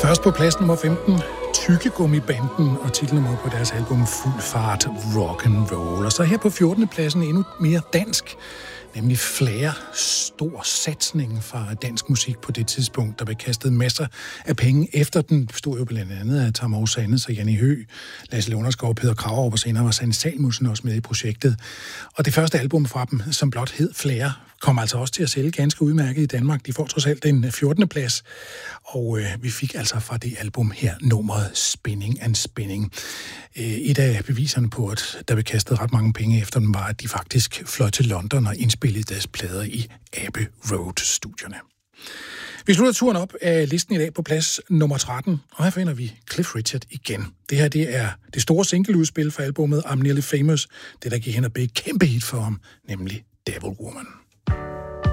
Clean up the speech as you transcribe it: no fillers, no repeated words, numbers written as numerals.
Først på plads nummer 15, Tyggegummibanden, og titelnummer på deres album Fuld Fart Rock and Roll. Og så her på 14. pladsen endnu mere dansk, nemlig Flair. Stor satsning fra dansk musik på det tidspunkt, der blev kastet masser af penge efter den. Bestod jo blandt andet af Tamar Sandes og Janni Høgh, Lasse Lunderskov, Peter Kragerup, og senere var Sanne Salomonsen også med i projektet. Og det første album fra dem, som blot hed Flair, kom altså også til at sælge ganske udmærket i Danmark. De får trods alt en 14. plads, og vi fik altså fra det album her nummeret Spinning and Spinning. Et af beviserne på, at der blev kastet ret mange penge efter dem, var, at de faktisk fløj til London og indspillede deres plader i Abbey Road-studierne. Vi slutter turen op af listen i dag på plads nummer 13, og her finder vi Cliff Richard igen. Det her, det er det store singleudspil for albumet I'm Nearly Famous, det der gik hen og blev et kæmpe hit for ham, nemlig Devil Woman.